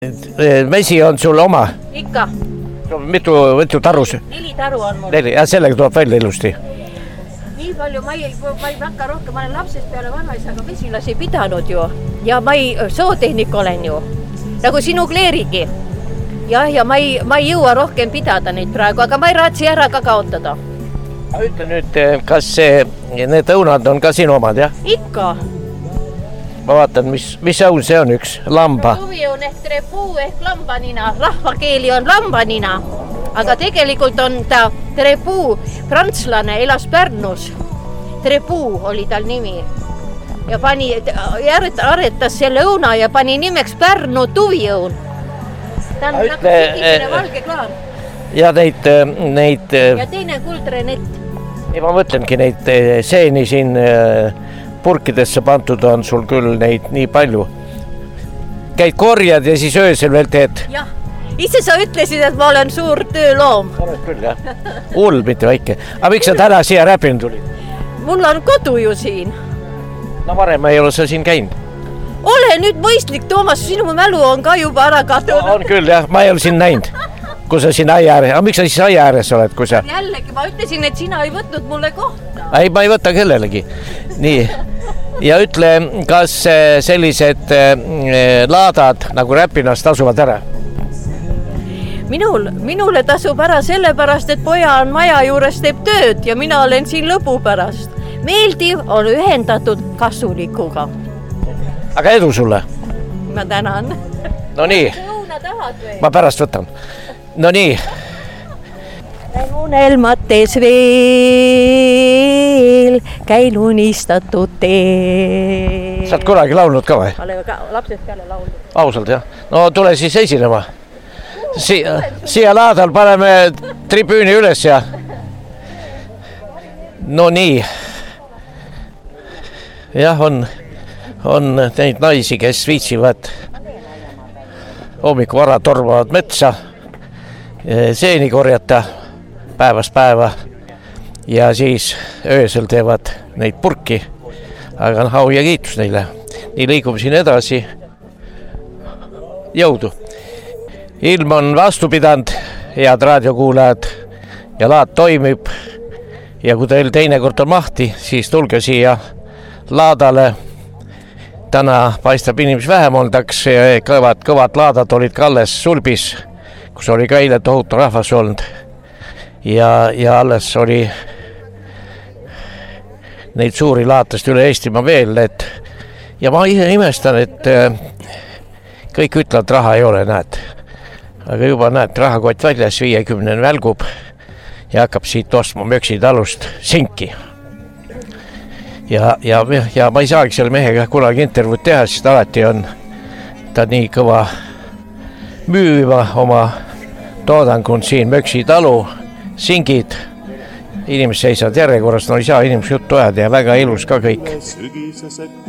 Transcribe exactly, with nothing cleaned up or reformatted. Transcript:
Vesi on sul oma? Ikka. Mitu, mitu tarus? Neli taru on mul. Neli, ja sellega tuleb välja ilusti. Nii palju ma ei, ma ei hakka rohkem, ma olen lapsest peale vanaisaga mesilas ei pidanud ju. Ja ma ei, sootehnik olen ju. Nagu sinu kleerigi. Ja, ja ma ei, ma ei jõua rohkem pidada neid praegu, aga ma ei raatsi ära ka kaotada. Ütle nüüd, kas see, need õunad on ka sinu omad, jah? Ikka. Ma vaatan, mis, mis õun see on üks? Lamba. Tuvi on ehk trepuu ehk lambanina. Rahvakeeli on lambanina. Aga tegelikult on ta trepuu. Prantslane elas Pärnus. Trepuu oli tal nimi. Ja pani, aretas selle õuna ja pani nimeks Pärnu tuviõun. Ta on nagu sikisene valge klaar. Ja neid, neid... Ja teine kuldrenett. Ja ma mõtlengi neid seeni siin... Purkidesse pantud on sul küll neid nii palju. Käid korjad ja siis öösel veel teed? Jah, ise sa ütlesid, et ma olen suur tööloom. Oled küll, jah. Hull, mitte väike. Aga miks sa täna siia räpin tulid? Mul on kodu ju siin. No varem ei ole sa siin käinud. Ole nüüd mõistlik, Toomas, sinu mälu on ka juba ära kadunud. No, on küll, jah. Ma ei ole siin näinud. Kui sa siin aia ääres, aga miks sa siis aia ääres oled, kui sa... Jällegi, ma ütlesin, et sina ei võtnud mulle kohta. Ei, ma ei võta kellelegi. Nii. Ja ütle, kas sellised laadad nagu Räpinas tasuvad ära? Minul, minule tasub ära sellepärast, et poja on maja juures teeb tööd ja mina olen siin lõbu pärast. Meeldiv on ühendatud kasulikuga. Aga edu sulle? Ma tänan. No nii. Õuna tahad või? Ma pärast võtan. No nii. Käin unelmates veel, käin unistatud teel. Sa oled kunagi laulnud ka või? Olen ka lapsest peale laulnud. Ausalt, jah? No tule siis esinema. Siia, siia laadal paneme tribüüni üles ja... No nii. Jah, on, on neid naisi, kes viitsivad hommiku vara tormavad metsa, seeni korjata päevast päeva ja siis öösel teevad neid purki. Aga au ja kiitus neile. Nii liigume siin edasi. Jõudu. Ilm on vastu pidanud, head raadiokuulajad, ja laad toimib. Ja kui teil teinekord on mahti, siis tulge siia laadale. Täna paistab inimes vähem oldaks, kõvad, kõvad laadad olid ka alles Sulbis, kus oli ka eile tohutu rahvas olnud. Ja, ja alles oli neid suuri laatast üle Eestimaa veel. Et, ja ma ise imestan, et kõik ütlevad, raha ei ole, näed. Aga juba näed, rahakott väljas, viiekümnen välgub ja hakkab siit ostma Möksi talust sinki. Ja, ja, ja ma ei saagi selle mehega kunagi intervjuud teha, sest alati on ta nii kõva müüva oma toodangun siin Möksi talu, singid, inimesed seisavad järjekorras, no ei saa inimesed juttu ajada ja väga ilus ka kõik.